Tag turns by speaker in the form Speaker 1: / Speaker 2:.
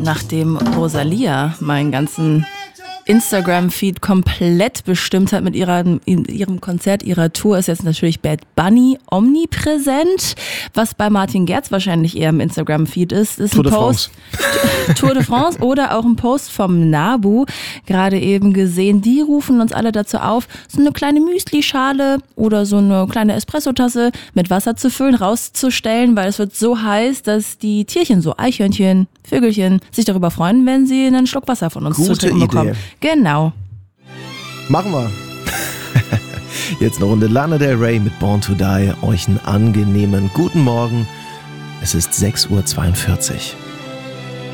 Speaker 1: Nachdem Rosalia meinen ganzen Instagram-Feed komplett bestimmt hat mit ihrem Konzert, ihrer Tour, ist jetzt natürlich Bad Bunny omnipräsent. Was bei Martin Gerz wahrscheinlich eher im Instagram-Feed ist
Speaker 2: Tour de France.
Speaker 1: Tour de France oder auch ein Post vom Nabu, gerade eben gesehen. Die rufen uns alle dazu auf, so eine kleine Müsli-Schale oder so eine kleine Espressotasse mit Wasser zu füllen, rauszustellen, weil es wird so heiß, dass die Tierchen, so Eichhörnchen, Vögelchen, sich darüber freuen, wenn sie einen Schluck Wasser von uns zu trinken bekommen. Genau.
Speaker 2: Machen wir.
Speaker 3: Jetzt eine Runde Lana Del Rey mit Born to Die. Euch einen angenehmen guten Morgen. Es ist 6:42 Uhr.